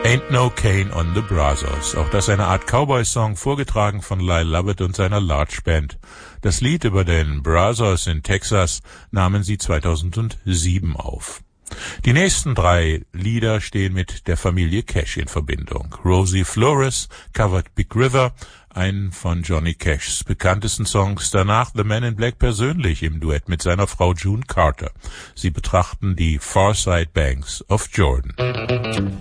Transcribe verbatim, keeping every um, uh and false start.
Ain't No Cane on the Brazos. Auch das eine Art Cowboy-Song, vorgetragen von Lyle Lovett und seiner Large Band. Das Lied über den Brazos in Texas nahmen sie zweitausendsieben auf. Die nächsten drei Lieder stehen mit der Familie Cash in Verbindung. Rosie Flores covert Big River, einen von Johnny Cashs bekanntesten Songs. Danach The Man in Black persönlich im Duett mit seiner Frau June Carter. Sie betrachten die Far Side Banks of Jordan.